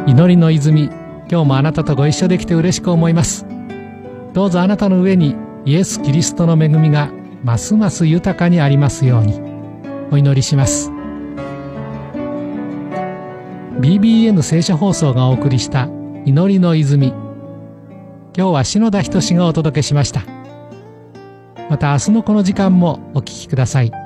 祈りの泉、今日もあなたとご一緒できて嬉しく思います。どうぞあなたの上にイエス・キリストの恵みがますます豊かにありますようにお祈りします。BBN 聖書放送がお送りした祈りの泉、今日は篠田仁がお届けしました。また明日のこの時間もお聞きください。